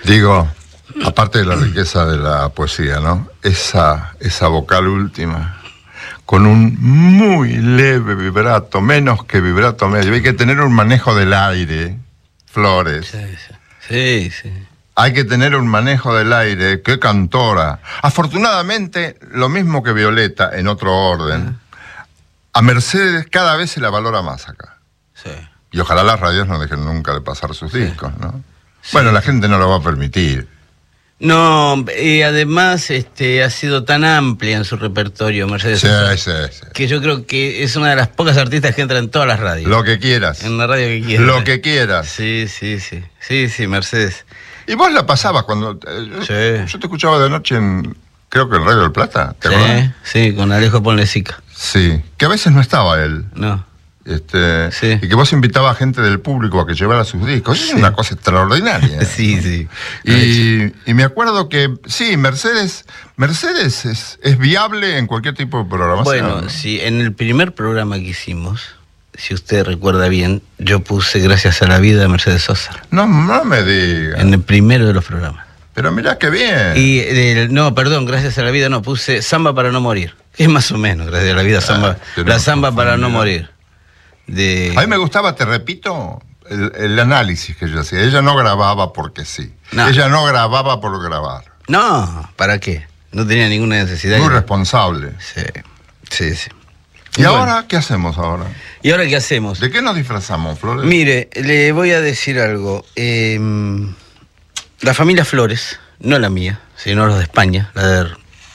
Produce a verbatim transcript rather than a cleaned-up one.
Digo, aparte de la riqueza de la poesía, ¿no? Esa, esa vocal última, con un muy leve vibrato, menos que vibrato medio. Hay que tener un manejo del aire, Flores. Sí, sí, sí. sí. Hay que tener un manejo del aire. ¡Qué cantora! Afortunadamente, lo mismo que Violeta, en otro orden, a Mercedes cada vez se la valora más acá. Sí. Y ojalá las radios no dejen nunca de pasar sus Sí. discos, ¿no? Sí. Bueno, la gente no lo va a permitir. No, y además este, ha sido tan amplia en su repertorio, Mercedes Sí, Sosa, sí, sí. que yo creo que es una de las pocas artistas que entra en todas las radios. Lo que quieras. En la radio que quieras. Lo que quieras. Sí, sí, sí. Sí, sí, Mercedes. Y vos la pasabas cuando... eh, Sí. Yo te escuchaba de noche en... Creo que en Radio del Plata, ¿te acuerdas? Sí, sí, con Alejo Ponlecica. Sí. Que a veces no estaba él. No. Este, Sí. Y que vos invitabas a gente del público a que llevara sus discos. Eso es una cosa extraordinaria. Sí, sí. Y, y me acuerdo que, sí, Mercedes Mercedes es, es viable en cualquier tipo de programación. Bueno, ¿no? sí, en el primer programa que hicimos, si usted recuerda bien, yo puse Gracias a la vida de Mercedes Sosa. No, no me digas. En el primero de los programas. Pero mirá qué bien. Y, el, no, perdón, Gracias a la vida no, puse Samba para no morir. Que es más o menos, Gracias a la vida, samba, Ah, la Samba no, para no mira. morir. De... A mí me gustaba, te repito, el, el análisis que yo hacía. Ella no grababa porque sí. No. Ella no grababa por grabar. No, ¿para qué? No tenía ninguna necesidad. Muy que... responsable. Sí, sí, sí. ¿Y Bueno. ahora qué hacemos ahora? ¿Y ahora qué hacemos? ¿De qué nos disfrazamos, Flores? Mire, le voy a decir algo. Eh, la familia Flores, no la mía, sino los de España, la de